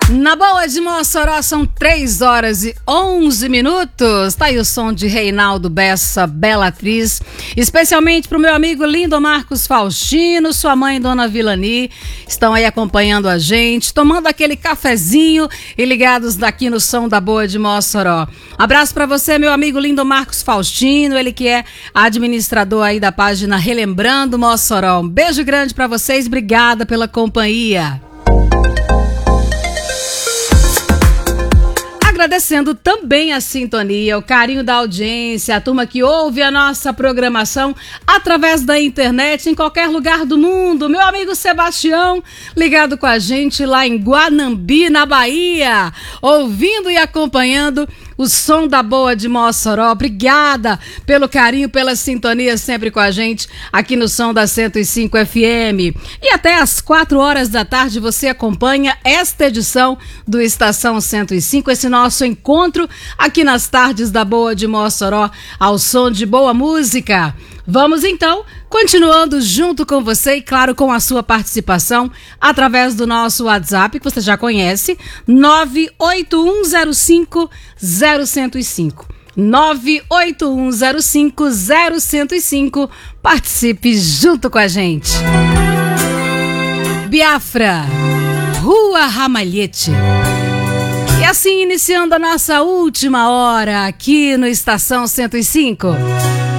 Na Boa de Mossoró são 3h11. Tá aí o som de Reinaldo Bessa, Bela Atriz. Especialmente pro meu amigo lindo Marcos Faustino, sua mãe Dona Vilani. Estão aí acompanhando a gente, tomando aquele cafezinho e ligados daqui no som da Boa de Mossoró. Abraço pra você, meu amigo lindo Marcos Faustino, ele que é administrador aí da página Relembrando Mossoró. Um beijo grande pra vocês, obrigada pela companhia. Agradecendo também a sintonia, o carinho da audiência, a turma que ouve a nossa programação através da internet em qualquer lugar do mundo. Meu amigo Sebastião, ligado com a gente lá em Guanambi, na Bahia, ouvindo e acompanhando o som da Boa de Mossoró. Obrigada pelo carinho, pela sintonia sempre com a gente aqui no som da 105 FM. E até às 4h da tarde você acompanha esta edição do Estação 105, esse nosso encontro aqui nas tardes da Boa de Mossoró, ao som de boa música. Vamos então, continuando junto com você e claro com a sua participação através do nosso WhatsApp, que você já conhece, 981050105. 981050105. Participe junto com a gente. Biafra, Rua Ramalhete. E assim, iniciando a nossa última hora aqui no Estação 105.